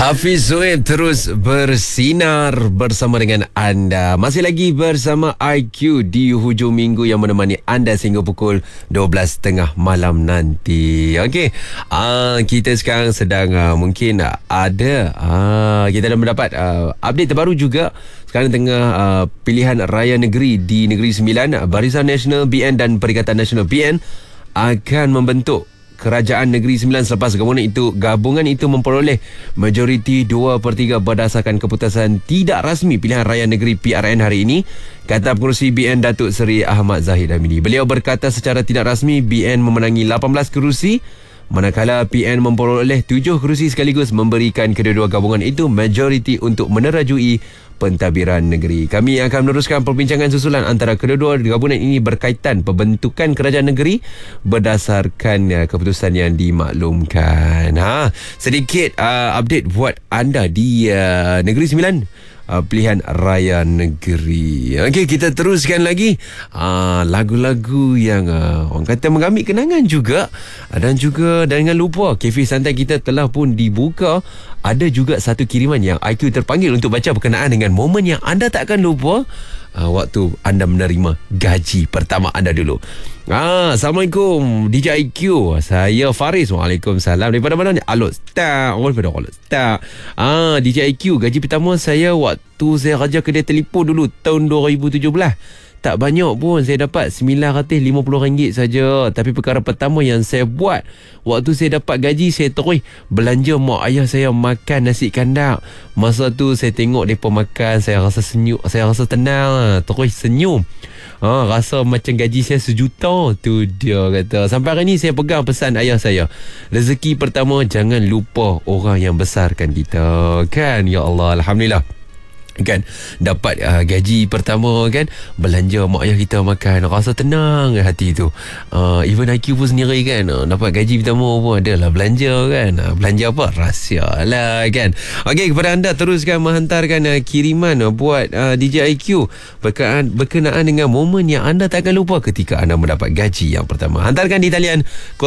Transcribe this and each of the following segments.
Hafiz Zoeb terus bersinar bersama dengan anda. Masih lagi bersama IQ di hujung minggu yang menemani anda sehingga pukul 12.30 malam nanti. Okey, kita sekarang sedang mungkin ada kita dah mendapat update terbaru juga. Sekarang tengah pilihan raya negeri di Negeri Sembilan. Barisan Nasional BN dan Perikatan Nasional BN akan membentuk Kerajaan Negeri Sembilan selepas gabungan itu memperoleh majoriti 2/3 berdasarkan keputusan tidak rasmi pilihan raya negeri PRN hari ini, kata Pengerusi BN Datuk Seri Ahmad Zahid Hamidi. Beliau berkata secara tidak rasmi BN memenangi 18 kerusi, manakala PN memperoleh 7 kerusi sekaligus, memberikan kedua-dua gabungan itu majoriti untuk menerajui pentadbiran negeri. Kami akan meneruskan perbincangan susulan antara kedua-dua gabungan ini berkaitan pembentukan kerajaan negeri berdasarkan keputusan yang dimaklumkan. Sedikit update buat anda di Negeri Sembilan, pilihan raya negeri. Okey, kita teruskan lagi lagu-lagu yang orang kata mengambil kenangan juga, dan juga jangan lupa kafe santai kita telah pun dibuka. Ada juga satu kiriman yang IQ terpanggil untuk baca berkenaan dengan momen yang anda takkan lupa waktu anda menerima gaji pertama anda dulu. Assalamualaikum DJ IQ, saya Faris. Waalaikumsalam. Daripada mana ni? Alot tak. Daripada Alot tak. DJ IQ, gaji pertama saya waktu saya kerja kedai telefon dulu tahun 2017. Tak banyak pun, saya dapat RM950 saja. Tapi perkara pertama yang saya buat waktu saya dapat gaji, saya terus belanja mak ayah saya makan nasi kandar. Masa tu saya tengok mereka makan, saya rasa senyum, saya rasa tenang, terus senyum. Rasa macam gaji saya RM1 juta. Tu dia kata. Sampai hari ni saya pegang pesan ayah saya. Rezeki pertama jangan lupa orang yang besarkan kita. Kan? Ya Allah, Alhamdulillah. Kan, dapat gaji pertama kan, belanja mak ayah kita makan, rasa tenang hati tu. Even IQ pun sendiri kan, dapat gaji pertama pun adalah belanja kan. Belanja apa? Rahsia lah kan. Okey, kepada anda teruskan menghantarkan kiriman buat DJ IQ berkenaan dengan momen yang anda takkan lupa ketika anda mendapat gaji yang pertama. Hantarkan di talian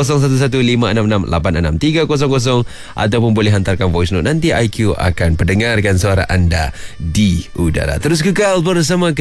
011566863000 ataupun boleh hantarkan voice note. Nanti IQ akan pendengarkan suara anda di udara. Terus kekal bersama